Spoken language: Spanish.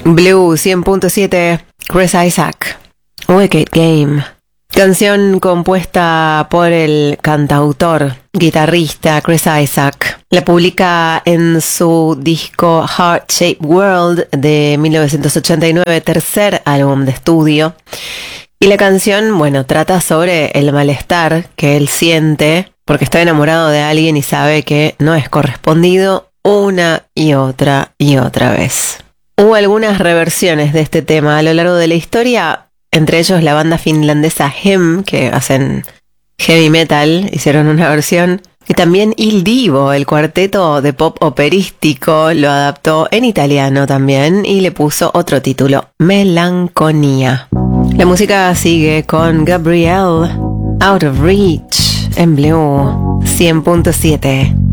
Blue 100.7, Chris Isaak, Wicked Game. Canción compuesta por el cantautor, guitarrista Chris Isaak. La publica en su disco Heart Shaped World de 1989, tercer álbum de estudio. Y la canción, bueno, trata sobre el malestar que él siente porque está enamorado de alguien y sabe que no es correspondido una y otra vez. Hubo algunas reversiones de este tema a lo largo de la historia, entre ellos la banda finlandesa Hem, que hacen heavy metal, hicieron una versión. Y también Il Divo, el cuarteto de pop operístico, lo adaptó en italiano también y le puso otro título, Melancolía. La música sigue con Gabrielle, Out of Reach, en Blue 100.7.